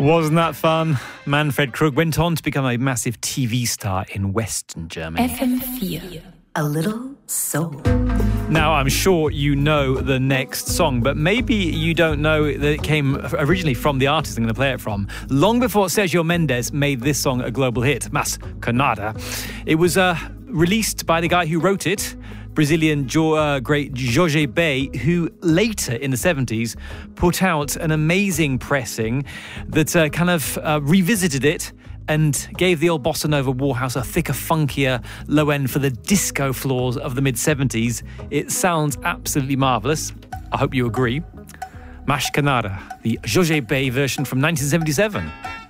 Wasn't that fun? Manfred Krug went on to become a massive TV star in Western Germany. FM4. A little soul. Now, I'm sure you know the next song, but maybe you don't know that it came originally from the artist I'm going to play it from. Long before Sergio Mendes made this song a global hit, Mas Canada, it was released by the guy who wrote it, Brazilian great Jorge Ben, who later in the 70s put out an amazing pressing that kind of revisited it and gave the old bossa nova Warhouse a thicker, funkier low end for the disco floors of the mid-70s. It sounds absolutely marvellous. I hope you agree. Mas Canada, the Jorge Ben version from 1977.